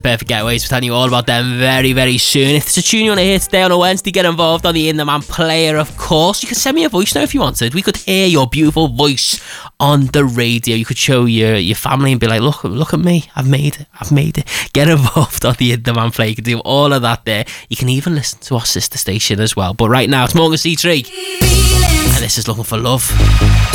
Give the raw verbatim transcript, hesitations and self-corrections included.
Perfect Getaways, we're telling you all about them very, very soon. If it's a tune you want to hear today on a Wednesday, get involved on the In The Man player, of course. You can send me a voice note if you wanted. We could hear your beautiful voice on the radio. You could show your, your family and be like, look, look at me. I've made it. I've made it. Get involved on the In The Man player. You can do all of that there. You can even listen to our sister station as well. But right now, it's Morgan C three. And this is Looking For Love.